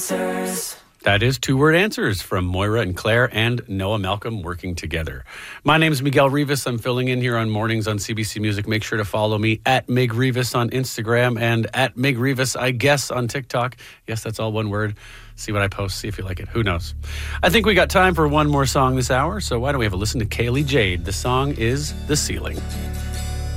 Answers. That is Two-Word Answers from Moira and Claire and Noah Malcolm working together. My name is Miguel Rivas. I'm filling in here on Mornings on CBC Music. Make sure to follow me at Mig Rivas on Instagram and at Mig Rivas, I guess, on TikTok. Yes, that's all one word. See what I post. See if you like it. Who knows? I think we got time for one more song this hour, so why don't we have a listen to Kaylee Jade? The song is The Ceiling.